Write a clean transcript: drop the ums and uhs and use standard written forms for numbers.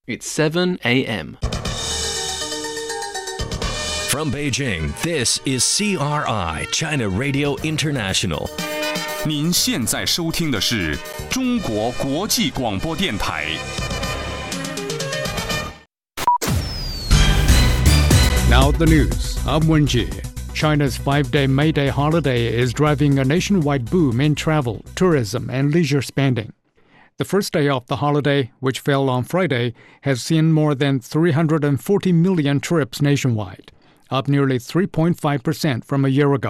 It's 7 a.m. From Beijing, this is CRI, China Radio International. 您现在收听的是中国国际广播电台。 Now the news. I'm Wenjie. China's 5-day May Day holiday is driving a nationwide boom in travel, tourism, and leisure spending. The first day of the holiday, which fell on Friday, has seen more than 340 million trips nationwide, up nearly 3.5% from a year ago.